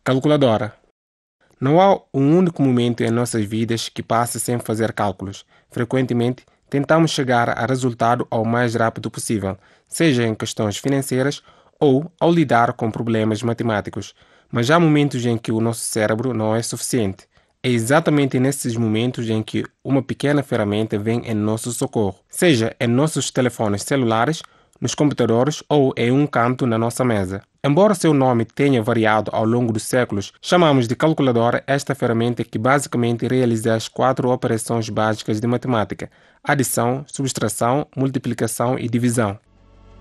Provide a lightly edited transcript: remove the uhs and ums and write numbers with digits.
Calculadora. Não há um único momento em nossas vidas que passe sem fazer cálculos. Frequentemente, tentamos chegar a resultado ao mais rápido possível, seja em questões financeiras ou ao lidar com problemas matemáticos. Mas há momentos em que o nosso cérebro não é suficiente. É exatamente nesses momentos em que uma pequena ferramenta vem em nosso socorro, seja em nossos telefones celulares, nos computadores ou em um canto na nossa mesa. Embora seu nome tenha variado ao longo dos séculos, chamamos de calculadora esta ferramenta que basicamente realiza as 4 operações básicas de matemática: adição, subtração, multiplicação e divisão.